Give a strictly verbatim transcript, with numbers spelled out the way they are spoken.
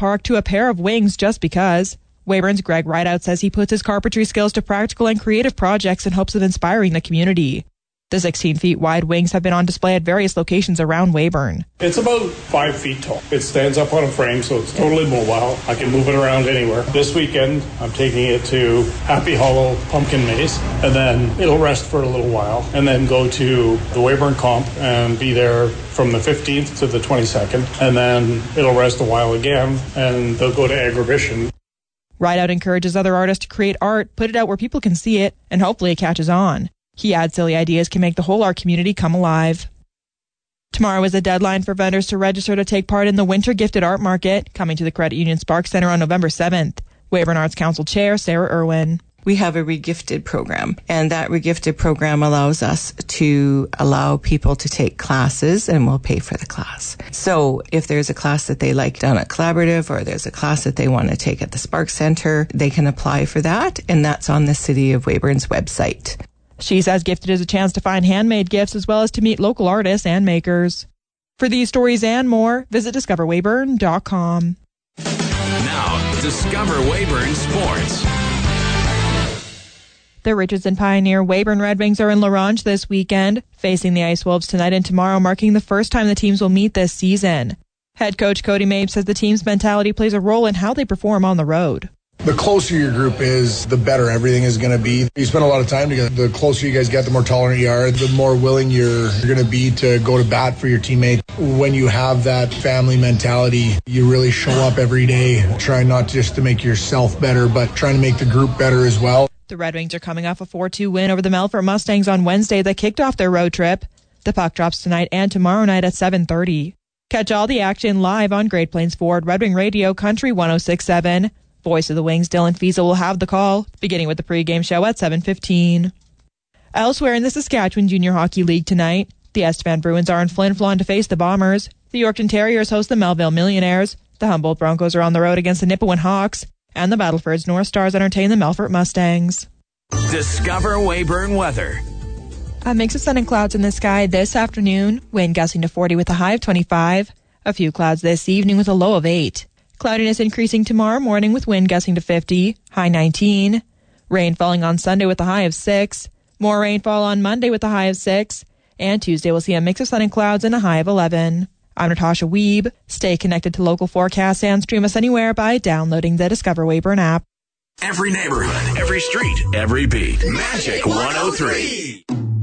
park to a pair of wings just because. Weyburn's Greg Rideout says he puts his carpentry skills to practical and creative projects in hopes of inspiring the community. The sixteen feet wide wings have been on display at various locations around Weyburn. It's about five feet tall. It stands up on a frame, so it's totally mobile. I can move it around anywhere. This weekend, I'm taking it to Happy Hollow Pumpkin Maze, and then it'll rest for a little while, and then go to the Weyburn Comp and be there from the fifteenth to the twenty-second, and then it'll rest a while again, and they'll go to Agribition. Rideout encourages other artists to create art, put it out where people can see it, and hopefully it catches on. He adds silly ideas can make the whole art community come alive. Tomorrow is the deadline for vendors to register to take part in the Winter Gifted Art Market, coming to the Credit Union Sparks Centre on November seventh. Weyburn Arts Council Chair Sarah Irwin. We have a regifted program, and that regifted program allows us to allow people to take classes, and we'll pay for the class. So if there's a class that they like down at Collaborative, or there's a class that they want to take at the Sparks Centre, they can apply for that, and that's on the City of Weyburn's website. She says Gifted is a chance to find handmade gifts as well as to meet local artists and makers. For these stories and more, visit discover weyburn dot com. Now, Discover Weyburn Sports. The Richardson Pioneer Weyburn Red Wings are in La Ronge this weekend, facing the Ice Wolves tonight and tomorrow, marking the first time the teams will meet this season. Head coach Cody Mabe says the team's mentality plays a role in how they perform on the road. The closer your group is, the better everything is going to be. You spend a lot of time together. The closer you guys get, the more tolerant you are, the more willing you're, you're going to be to go to bat for your teammate. When you have that family mentality, you really show up every day, trying not just to make yourself better, but trying to make the group better as well. The Red Wings are coming off a four two win over the Melfort Mustangs on Wednesday that kicked off their road trip. The puck drops tonight and tomorrow night at seven thirty. Catch all the action live on Great Plains Ford Red Wing Radio Country one oh six point seven. Voice of the Wings, Dylan Fiesel, will have the call, beginning with the pregame show at seven fifteen. Elsewhere in the Saskatchewan Junior Hockey League tonight, the Estevan Bruins are in Flin Flon to face the Bombers. The Yorkton Terriers host the Melville Millionaires. The Humboldt Broncos are on the road against the Nipawin Hawks. And the Battlefords North Stars entertain the Melfort Mustangs. Discover Weyburn weather. A mix of sun and clouds in the sky this afternoon. Wind gusting to forty with a high of twenty-five. A few clouds this evening with a low of eight. Cloudiness increasing tomorrow morning with wind gusting to fifty, high nineteen. Rain falling on Sunday with a high of six. More rainfall on Monday with a high of six. And Tuesday we'll see a mix of sun and clouds and a high of eleven. I'm Natasha Wiebe. Stay connected to local forecasts and stream us anywhere by downloading the Discover Weyburn app. Every neighborhood, every street, every beat. Magic one oh three.